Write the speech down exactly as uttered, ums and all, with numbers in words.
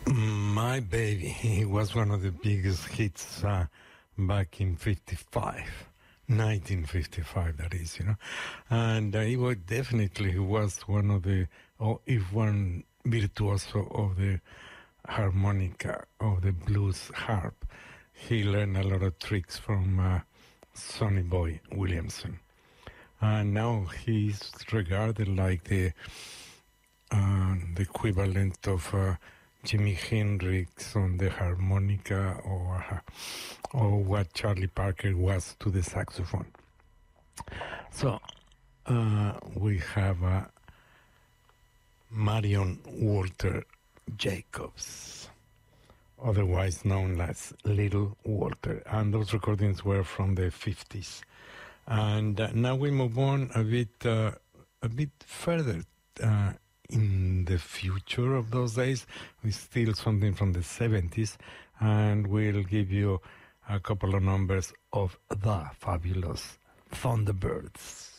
My Baby, it was one of the biggest hits uh, back in fifty-five, nineteen fifty-five, that is, you know. And uh, it was definitely he was one of the, or if one virtuoso of the harmonica, of the blues harp. He learned a lot of tricks from uh, Sonny Boy Williamson. And now he's regarded like the, uh, the equivalent of uh, Jimi Hendrix on the harmonica, or or what Charlie Parker was to the saxophone. So uh, we have uh, Marion Walter Jacobs, otherwise known as Little Walter, and those recordings were from the fifties. And uh, now we move on a bit, uh, a bit further. Uh, in the future of those days, we steal something from the seventies, and we'll give you a couple of numbers of the fabulous Thunderbirds.